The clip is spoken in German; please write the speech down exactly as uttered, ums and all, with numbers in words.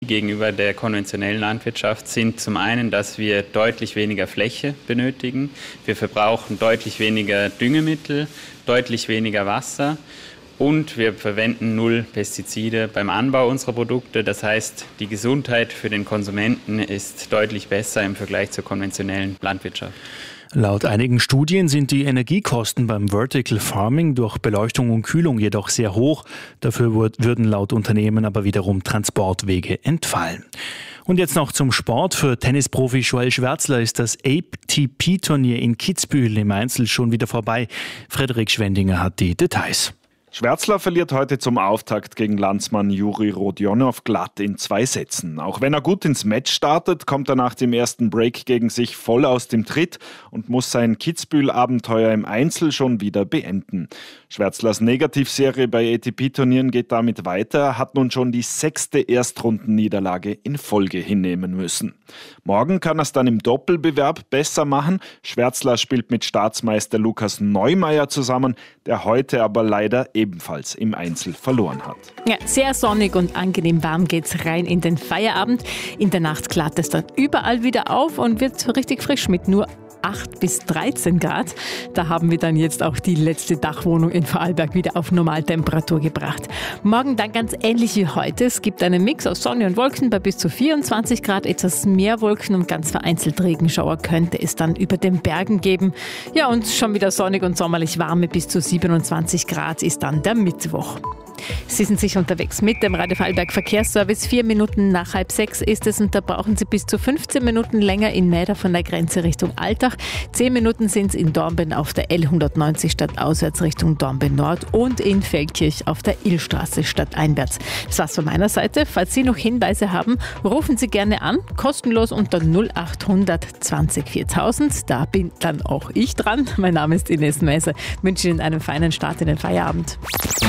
gegenüber der konventionellen Landwirtschaft sind zum einen, dass wir deutlich weniger Fläche benötigen. Wir verbrauchen deutlich weniger Düngemittel, deutlich weniger Wasser. Und wir verwenden null Pestizide beim Anbau unserer Produkte. Das heißt, die Gesundheit für den Konsumenten ist deutlich besser im Vergleich zur konventionellen Landwirtschaft. Laut einigen Studien sind die Energiekosten beim Vertical Farming durch Beleuchtung und Kühlung jedoch sehr hoch. Dafür würden laut Unternehmen aber wiederum Transportwege entfallen. Und jetzt noch zum Sport. Für Tennisprofi Joel Schwärzler ist das A T P-Turnier in Kitzbühel im Einzel schon wieder vorbei. Frederik Schwendinger hat die Details. Schwärzler verliert heute zum Auftakt gegen Landsmann Juri Rodionov glatt in zwei Sätzen. Auch wenn er gut ins Match startet, kommt er nach dem ersten Break gegen sich voll aus dem Tritt und muss sein Kitzbühel-Abenteuer im Einzel schon wieder beenden. Schwärzlers Negativserie bei A T P-Turnieren geht damit weiter, hat nun schon die sechste Erstrundenniederlage in Folge hinnehmen müssen. Morgen kann er es dann im Doppelbewerb besser machen. Schwärzler spielt mit Staatsmeister Lukas Neumeier zusammen, der heute aber leider ebenfalls im Einzel verloren hat. Ja, sehr sonnig und angenehm warm geht's rein in den Feierabend. In der Nacht klart es dann überall wieder auf und wird richtig frisch mit nur acht bis dreizehn Grad. Da haben wir dann jetzt auch die letzte Dachwohnung in Vorarlberg wieder auf Normaltemperatur gebracht. Morgen dann ganz ähnlich wie heute. Es gibt einen Mix aus Sonne und Wolken bei bis zu vierundzwanzig Grad. Etwas mehr Wolken und ganz vereinzelt Regenschauer könnte es dann über den Bergen geben. Ja, und schon wieder sonnig und sommerlich warm mit bis zu siebenundzwanzig Grad ist dann der Mittwoch. Sie sind sicher unterwegs mit dem Radio Vorarlberg Verkehrsservice. Vier Minuten nach halb sechs ist es und da brauchen Sie bis zu fünfzehn Minuten länger in Mäder von der Grenze Richtung Altach. Zehn Minuten sind es in Dornbirn auf der L hundertneunzig stadtauswärts Richtung Dornbirn Nord und in Feldkirch auf der Illstraße stadteinwärts. Das war's von meiner Seite. Falls Sie noch Hinweise haben, rufen Sie gerne an, kostenlos unter null acht hundert zwanzig viertausend. Da bin dann auch ich dran. Mein Name ist Ines Mäser. Ich wünsche Ihnen einen feinen Start in den Feierabend.